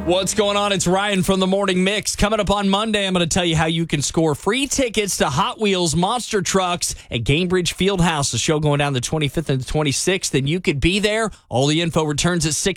What's going on? It's Ryan from the Morning Mix. Coming up on Monday, I'm going to tell you how you can score free tickets to Hot Wheels Monster Trucks at Gainbridge Fieldhouse. The show going down the 25th and the 26th, and you could be there. All the info returns at 6